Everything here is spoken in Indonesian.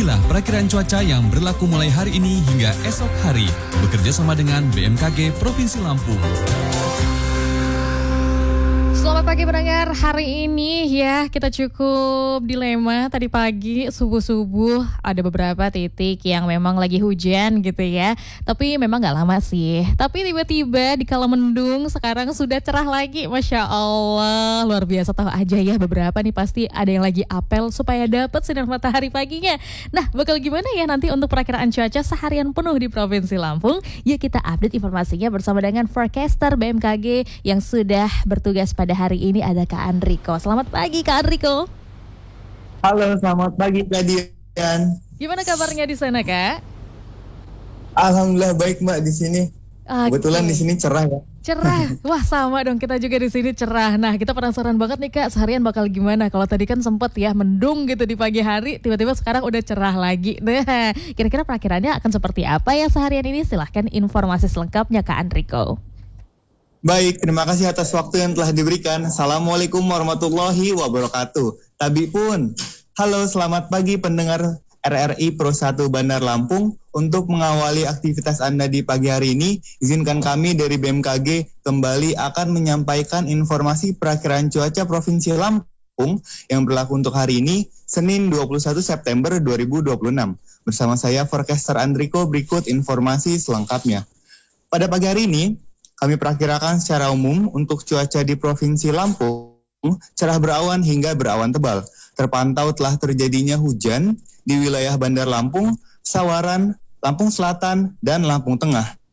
Inilah perakiraan cuaca yang berlaku mulai hari ini hingga esok hari, bekerja sama dengan BMKG Provinsi Lampung. Selamat pagi pendengar, hari ini ya kita cukup dilema. Tadi pagi subuh-subuh ada beberapa titik yang memang lagi hujan gitu ya. Tapi memang gak lama sih. Tapi tiba-tiba di kala mendung sekarang sudah cerah lagi. Masya Allah, luar biasa. Tahu aja ya, beberapa nih pasti ada yang lagi apel supaya dapat sinar matahari paginya. Nah, bakal gimana ya nanti untuk perakiraan cuaca seharian penuh di Provinsi Lampung? Yuk kita update informasinya bersama dengan forecaster BMKG yang sudah bertugas pada hari ini, ada Kak Andriko. Selamat pagi Kak Andriko. Halo, selamat pagi Kak Dian. Gimana kabarnya di sana Kak? Alhamdulillah baik Mbak di sini. Kebetulan di sini cerah ya. Cerah, wah sama dong, kita juga di sini cerah. Nah, kita penasaran banget nih Kak, seharian bakal gimana? Kalau tadi kan sempet ya mendung gitu di pagi hari, tiba-tiba sekarang udah cerah lagi. Nah, kira-kira perakirannya akan seperti apa ya seharian ini? Silahkan informasi selengkapnya Kak Andriko. Baik, terima kasih atas waktu yang telah diberikan. Assalamualaikum warahmatullahi wabarakatuh. Tabi pun, halo selamat pagi pendengar RRI Pro 1 Bandar Lampung. Untuk mengawali aktivitas Anda di pagi hari ini, izinkan kami dari BMKG kembali akan menyampaikan informasi perakiraan cuaca Provinsi Lampung yang berlaku untuk hari ini, Senin 21 September 2026. Bersama saya, forecaster Andriko, berikut informasi selengkapnya. Pada pagi hari ini, kami perakirakan secara umum untuk cuaca di Provinsi Lampung, cerah berawan hingga berawan tebal. Terpantau telah terjadinya hujan di wilayah Bandar Lampung, Sawaran, Lampung Selatan, dan Lampung Tengah.